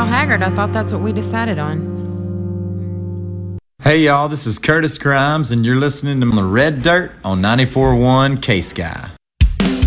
Merle Haggard. I thought that's what we decided on. Hey y'all, this is Curtis Grimes, and you're listening to The Red Dirt on 94.1 K-Sky.